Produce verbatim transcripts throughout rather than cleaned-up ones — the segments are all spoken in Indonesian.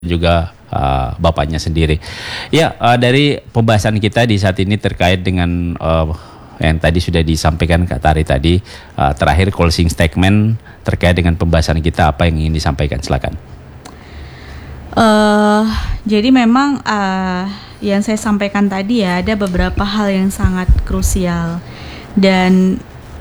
juga uh, bapaknya sendiri. Ya, uh, dari pembahasan kita di saat ini terkait dengan uh, yang tadi sudah disampaikan Kak Tari tadi, uh, terakhir closing statement terkait dengan pembahasan kita, apa yang ingin disampaikan, silakan. Uh, jadi memang uh, yang saya sampaikan tadi ya, ada beberapa hal yang sangat krusial dan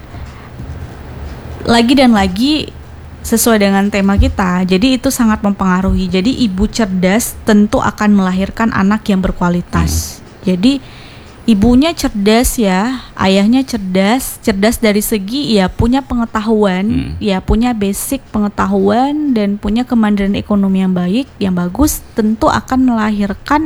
lagi dan lagi sesuai dengan tema kita, jadi itu sangat mempengaruhi. Jadi ibu cerdas tentu akan melahirkan anak yang berkualitas. Hmm. Jadi ibunya cerdas ya, ayahnya cerdas, cerdas dari segi ya punya pengetahuan, hmm. ya punya basic pengetahuan dan punya kemandirian ekonomi yang baik, yang bagus, tentu akan melahirkan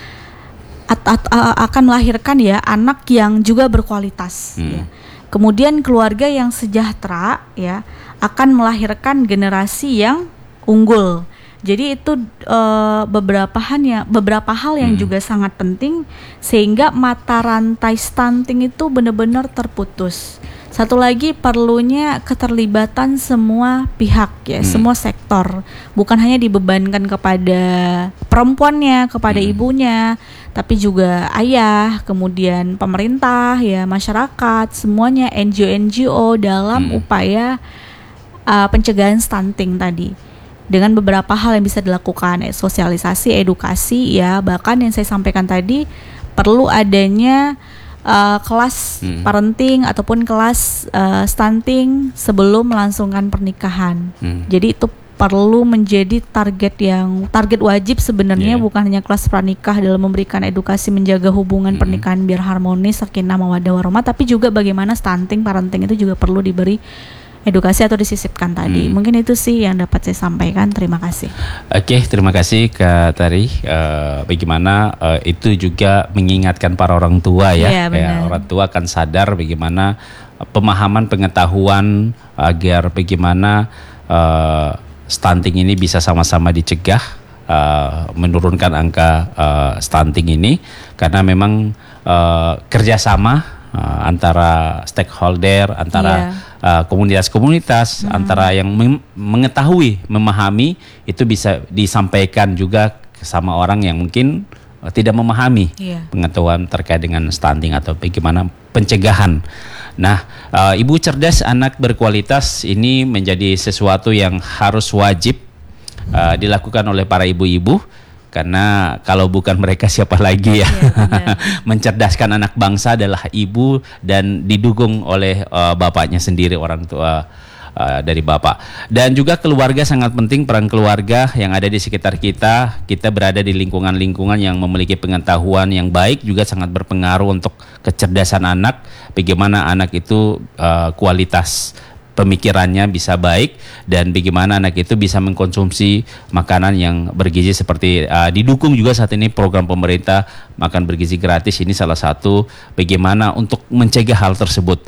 at, at, akan melahirkan ya anak yang juga berkualitas. Hmm. Ya. Kemudian keluarga yang sejahtera ya akan melahirkan generasi yang unggul. Jadi itu uh, beberapa hal yang beberapa hal yang hmm. juga sangat penting sehingga mata rantai stunting itu benar-benar terputus. Satu lagi perlunya keterlibatan semua pihak ya, hmm. semua sektor. Bukan hanya dibebankan kepada perempuannya, kepada hmm. ibunya, tapi juga ayah, kemudian pemerintah ya, masyarakat, semuanya N G O N G O dalam hmm. upaya uh, pencegahan stunting tadi. Dengan beberapa hal yang bisa dilakukan, eh, sosialisasi, edukasi ya, bahkan yang saya sampaikan tadi perlu adanya uh, kelas hmm. parenting ataupun kelas uh, stunting sebelum melangsungkan pernikahan. Hmm. Jadi itu perlu menjadi target yang target wajib sebenarnya, yeah. bukan hanya kelas pranikah dalam memberikan edukasi menjaga hubungan hmm. pernikahan biar harmonis, sakinah mawaddah warahmah, tapi juga bagaimana stunting, parenting itu juga perlu diberi edukasi atau disisipkan tadi. Hmm. Mungkin itu sih yang dapat saya sampaikan. Terima kasih. Oke, terima kasih Kak Tari. Uh, bagaimana uh, itu juga mengingatkan para orang tua ya. Ya, ya orang tua akan sadar bagaimana uh, pemahaman pengetahuan agar bagaimana uh, stunting ini bisa sama-sama dicegah, uh, menurunkan angka uh, stunting ini, karena memang uh, kerjasama Uh, antara stakeholder, antara yeah. uh, komunitas-komunitas, hmm. antara yang mem- mengetahui, memahami, itu bisa disampaikan juga sama orang yang mungkin uh, tidak memahami yeah. pengetahuan terkait dengan stunting atau bagaimana pencegahan. Nah, uh, ibu cerdas, anak berkualitas ini menjadi sesuatu yang harus wajib uh, dilakukan oleh para ibu-ibu. Karena kalau bukan mereka siapa lagi ya, ya mencerdaskan anak bangsa adalah ibu dan didukung oleh uh, bapaknya sendiri, orang tua uh, dari bapak. Dan juga keluarga sangat penting, peran keluarga yang ada di sekitar kita. Kita berada di lingkungan-lingkungan yang memiliki pengetahuan yang baik juga sangat berpengaruh untuk kecerdasan anak. Bagaimana anak itu uh, kualitas pemikirannya bisa baik dan bagaimana anak itu bisa mengkonsumsi makanan yang bergizi seperti uh, didukung juga saat ini program pemerintah makan bergizi gratis. Ini salah satu bagaimana untuk mencegah hal tersebut.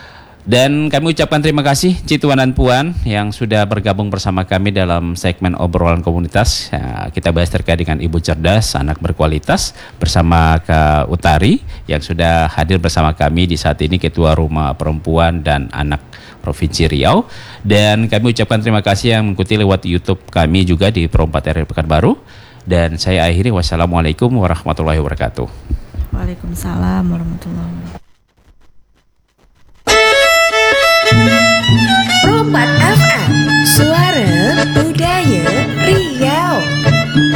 Dan kami ucapkan terima kasih Cituan dan Puan yang sudah bergabung bersama kami dalam segmen obrolan komunitas. Ya, kita bahas terkait dengan ibu cerdas, anak berkualitas bersama Kak Utari yang sudah hadir bersama kami di saat ini, Ketua Rumah Perempuan dan Anak Provinsi Riau. Dan kami ucapkan terima kasih yang mengikuti lewat YouTube kami juga di Pro empat R I Pekanbaru. Dan saya akhiri, wassalamualaikum warahmatullahi wabarakatuh. Waalaikumsalam warahmatullahi wabarakatuh. Pro empat F M, suara budaya Riau.